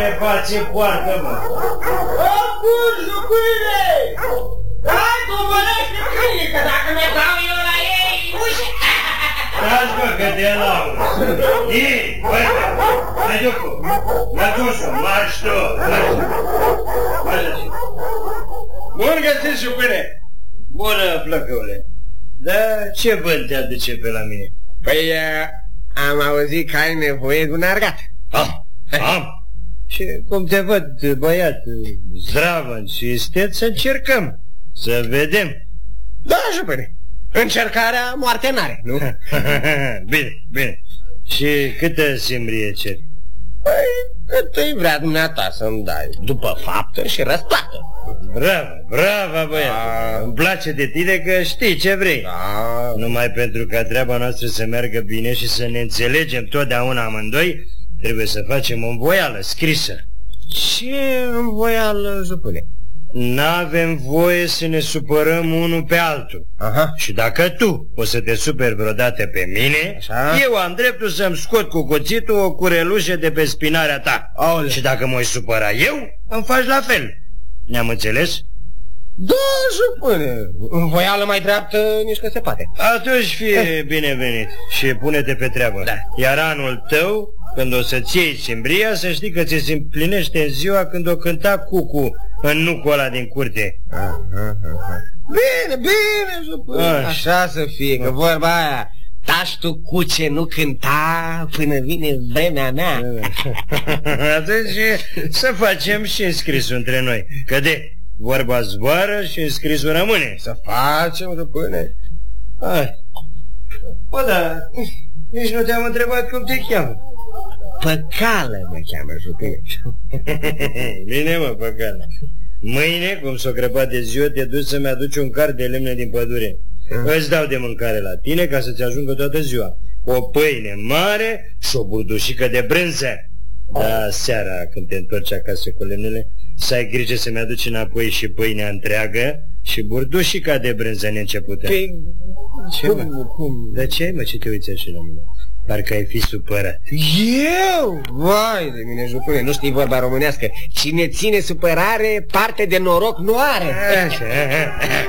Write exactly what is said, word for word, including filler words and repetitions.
face poartă, mă. Acum, jupâine! Hai, cumpărește câine, că dacă ne dau eu la ei, uși! Stați, bă, că te lau. Ei, băi, mai ducu, mă dușu, marși tu, marși. Marși. Bun găsit, jupâine! Bună, plăcăule. Dar ce vânt te aduce pe la mine? Păi, am auzit că ai nevoie de un argat. Ah, am. Și cum te văd, băiat, zdravăn și isteț, să încercăm, să vedem. Da, jupâine. Încercarea moarte n-are, nu? Bine, bine. Și câtă simbrie ceri? Păi, cât îi vrea dumneata să-mi dai, după faptă și răsplată. Bravo, bravo, băiat. Da. Îmi place de tine că știi ce vrei. Da. Numai pentru ca treaba noastră să meargă bine și să ne înțelegem totdeauna amândoi, trebuie să facem o învoială scrisă. Ce învoială, jupâine? N-avem voie să ne supărăm unul pe altul. Aha. Și dacă tu o să te superi vreodată pe mine, așa, eu am dreptul să-mi scot cu cuțitul o curelușă de pe spinarea ta. Aole. Și dacă mă-i supăra eu, îmi faci la fel. Ne-am înțeles? Da, jupâine. Învoială mai dreaptă nici că se poate. Atunci fie binevenit și pune-te pe treabă. Da. Iar anul tău, când o să-ți iei simbria, să știi că ți se împlinește în ziua când o cânta cucu în nucul ăla din curte. Aha, aha. Bine, bine, jupâine. Așa să fie, că vorba aia, taci tu cuce nu cânta până vine vremea mea. Atunci să facem și înscrisul între noi. Că de vorba zboară și înscrisul rămâne. Să facem, jupâine. Hai. Bă, da, nici nu te-am întrebat cum te cheamă. Păcală mă cheamă, jupâine. Bine, mă, Păcală. Mâine, cum s-o crăpat de ziua, te duci să-mi aduci un car de lemne din pădure. Mm. Îți dau de mâncare la tine ca să-ți ajungă toată ziua. O pâine mare și o burdușică de brânză. Da, seara, când te întorci acasă cu lemnele, să ai grijă să-mi aduci înapoi și pâinea întreagă și burdușica de brânză neîncepută. Pe... Ce, cum, mă? cum? De ce, mă, ce te uiți așa la mine? Parcă ai fi supărat. Eu? Vai de mine, jupâine, nu știi vorba românească. Cine ține supărare, parte de noroc nu are. Așa.